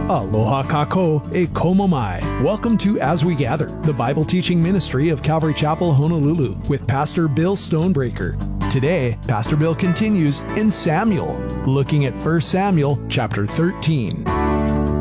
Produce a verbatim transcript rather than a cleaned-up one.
Aloha kako e komo mai. Welcome to As We Gather, the Bible teaching ministry of Calvary Chapel, Honolulu, with Pastor Bill Stonebreaker. Today, Pastor Bill continues in Samuel, looking at First Samuel chapter thirteen.